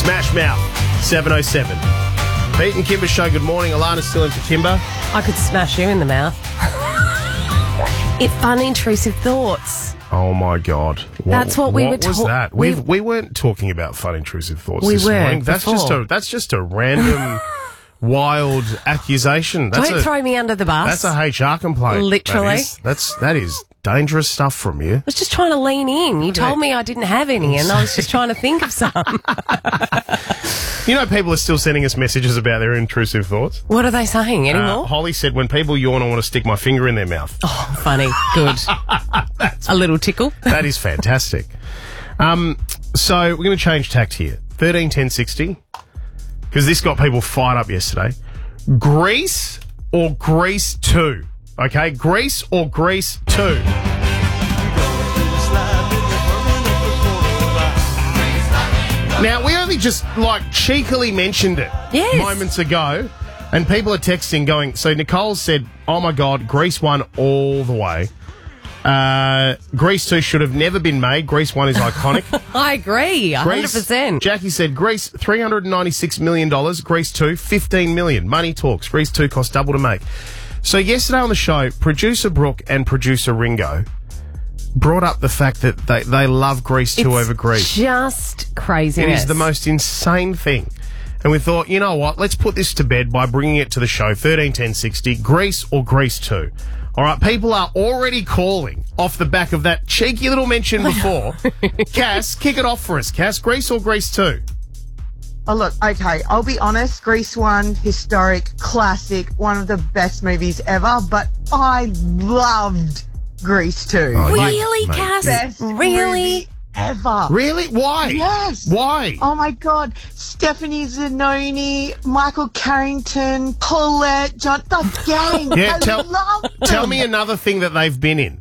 Smash Mouth, 7:07. Pete and Kimber show, good morning. Alana's still in for Kimber. I could smash you in the mouth. It's fun, intrusive thoughts. Oh, my God. That's what we were What was that? We weren't talking about fun, intrusive thoughts this morning. That's just a random, wild accusation. Don't throw me under the bus. That's a HR complaint. Literally. That is dangerous stuff from you. I was just trying to lean in. You told me I didn't have any, and I was just trying to think of some. You know, people are still sending us messages about their intrusive thoughts. What are they saying? Any more? Holly said, when people yawn, I want to stick my finger in their mouth. Oh, funny. Good. A little tickle. That is fantastic. So we're going to change tact here. 13 10 60, because this got people fired up yesterday. Grease or Grease 2? Okay, Grease or Grease 2? Now, we only just, cheekily mentioned it moments ago, and people are texting going, so Nicole said, oh, my God, Grease 1 all the way. Grease 2 should have never been made. Grease 1 is iconic. I agree, 100%. Jackie said, Grease, $396 million. Grease 2, $15 million. Money talks. Grease 2 cost double to make. So yesterday on the show, producer Brooke and producer Ringo brought up the fact that they love Grease 2 over Grease. Just craziness. It is the most insane thing. And we thought, you know what, let's put this to bed by bringing it to the show, 13 10 60, Grease or Grease 2. All right, people are already calling off the back of that cheeky little mention before. Cass, kick it off for us. Cass, Grease or Grease 2? Oh, look, okay, I'll be honest, Grease 1, historic, classic, one of the best movies ever, but I loved Grease 2. Oh, really, Cass? Best movie ever. Really? Why? Yes. Why? Oh, my God. Stephanie Zanoni, Michael Carrington, Paulette, John, the gang. Yeah, I love them. Tell me another thing that they've been in.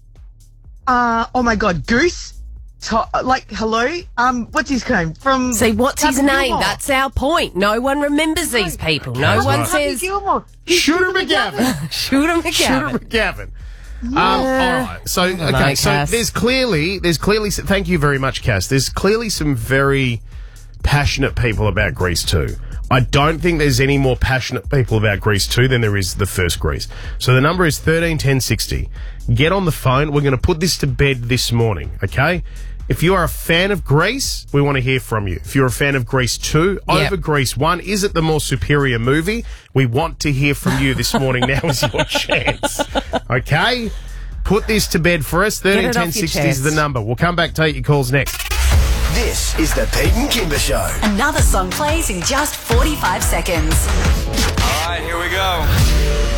Oh, my God, Goose. Hello? What's his name? See, what's his Happy name? Gilmore. That's our point. No one remembers these people. No one Happy says... Gilmore. Shooter McGavin. Shooter McGavin. Shooter McGavin. Yeah. All right. So, okay. So Cass. there's clearly. Thank you very much, Cass. There's clearly some very passionate people about Grease 2. I don't think there's any more passionate people about Grease 2 than there is the first Grease. So the number is 13 10 60. Get on the phone. We're going to put this to bed this morning. Okay. If you are a fan of Grease, we want to hear from you. If you're a fan of Grease 2 over Grease 1, is it the more superior movie? We want to hear from you this morning. Now is your chance. Okay? Put this to bed for us. 13 10 60 is the number. We'll come back, take your calls next. This is the Pete and Kimber Show. Another song plays in just 45 seconds.